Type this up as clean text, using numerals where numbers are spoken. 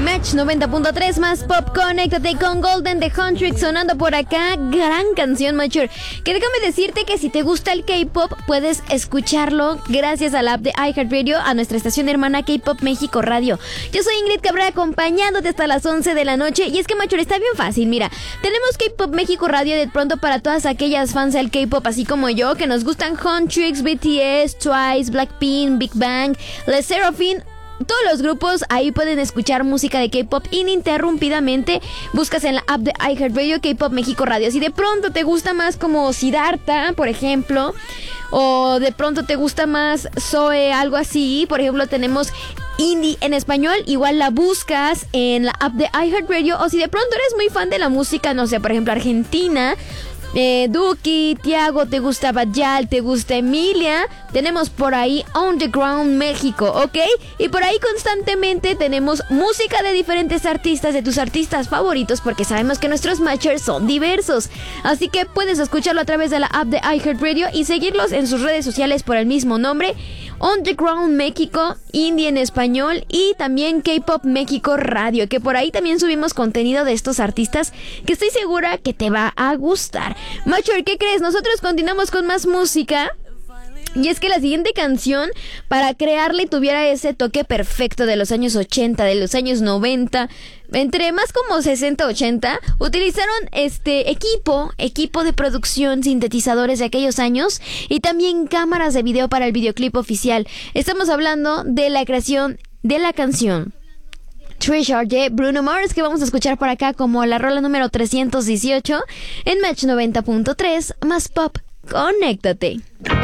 Match 90.3 más pop. Conéctate con Golden de Huntrix sonando por acá. Gran canción, Mature. Que déjame decirte que si te gusta el K-pop, puedes escucharlo gracias a la app de iHeartRadio, a nuestra estación hermana K-Pop México Radio. Yo soy Ingrid Cabrera, acompañándote hasta las 11 de la noche. Y es que, Mature, está bien fácil. Mira, tenemos K-Pop México Radio de pronto para todas aquellas fans del K-pop, así como yo, que nos gustan Huntrix, BTS, Twice, Blackpink, Big Bang, LE SSERAFIM. Todos los grupos ahí pueden escuchar música de K-pop ininterrumpidamente. Buscas en la app de iHeartRadio K-Pop México Radio. Si de pronto te gusta más como Siddhartha, por ejemplo, o de pronto te gusta más Zoe, algo así, por ejemplo, tenemos indie en español, igual la buscas en la app de iHeartRadio. O si de pronto eres muy fan de la música, no sé, por ejemplo, argentina, Duki, Tiago, te gusta Bajal, te gusta Emilia, tenemos por ahí On The Ground México, ¿ok? Y por ahí constantemente tenemos música de diferentes artistas, de tus artistas favoritos, porque sabemos que nuestros matchers son diversos. Así que puedes escucharlo a través de la app de iHeartRadio y seguirlos en sus redes sociales por el mismo nombre, On The Ground México, indie en español, y también K-Pop México Radio, que por ahí también subimos contenido de estos artistas que estoy segura que te va a gustar. Mature, ¿qué crees? Nosotros continuamos con más música. Y es que la siguiente canción, para crearle tuviera ese toque perfecto de los años 80, de los años 90, entre más como 60-80, utilizaron equipo de producción, sintetizadores de aquellos años y también cámaras de video para el videoclip oficial. Estamos hablando de la creación de la canción Treasure de Bruno Mars, que vamos a escuchar por acá como la rola número 318 en Match 90.3 más pop. Conéctate.